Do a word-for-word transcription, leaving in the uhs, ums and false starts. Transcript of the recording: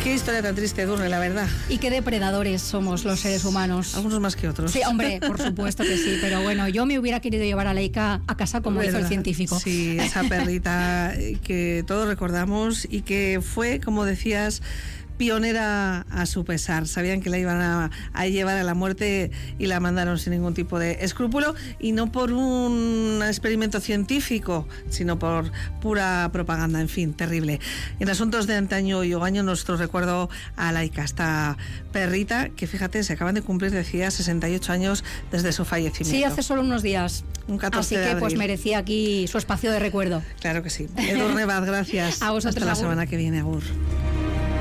Qué historia tan triste, Edurne, la verdad. Y qué depredadores somos los seres humanos. Algunos más que otros. Sí, hombre, por supuesto que sí, pero bueno, yo me hubiera querido llevar a Laika a casa como ¿verdad? Hizo el científico. Sí, esa perrita que todos recordamos y que fue, como decías, pionera a su pesar. Sabían que la iban a, a llevar a la muerte y la mandaron sin ningún tipo de escrúpulo, y no por un experimento científico, sino por pura propaganda. En fin, terrible. En asuntos de antaño y hogaño, nuestro recuerdo a Laika, esta perrita que, fíjate, se acaban de cumplir, decía, sesenta y ocho años desde su fallecimiento. Sí, hace solo unos días. Un catorce Así que de abril. Pues merecía aquí su espacio de recuerdo. Claro que sí. Edurne Baz, gracias. A vosotros. Hasta la Agur. semana que viene, agur.